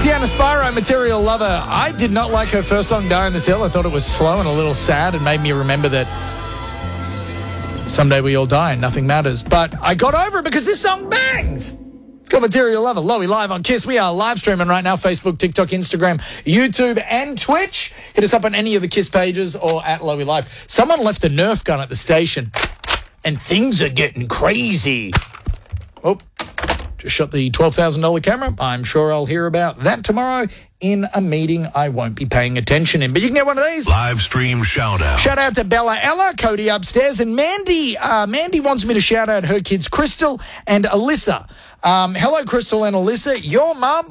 Sienna Spyro, Material Lover. I did not like her first song, Die on This Hill. I thought it was slow and a little sad and made me remember that someday we all die and nothing matters. But I got over it because this song bangs. It's got Material Lover. Lowy live on KISS. We are live streaming right now. Facebook, TikTok, Instagram, YouTube and Twitch. Hit us up on any of the KISS pages or at Lowy Live. Someone left a Nerf gun at the station and things are getting crazy. Oh, just shot the $12,000 camera. I'm sure I'll hear about that tomorrow in a meeting I won't be paying attention in. But you can get one of these. Live stream shout out. Shout out to Bella Ella, Cody upstairs, and Mandy. Mandy wants me to shout out her kids, Crystal and Alyssa. Hello, Crystal and Alyssa. Your mum